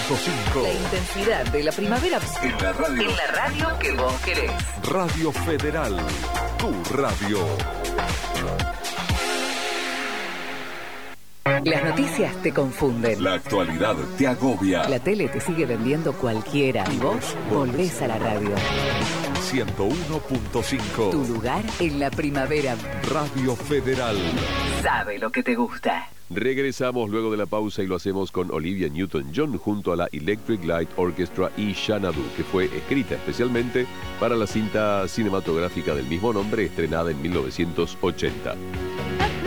La intensidad de la primavera En la radio. en la radio que vos querés. Radio Federal, tu radio. Las noticias te confunden. La actualidad te agobia. La tele te sigue vendiendo cualquiera. Y vos volvés a la radio. 101.5. Tu lugar en la primavera. Radio Federal. Sabe lo que te gusta. Regresamos luego de la pausa y lo hacemos con Olivia Newton-John junto a la Electric Light Orchestra y Xanadu, que fue escrita especialmente para la cinta cinematográfica del mismo nombre estrenada en 1980.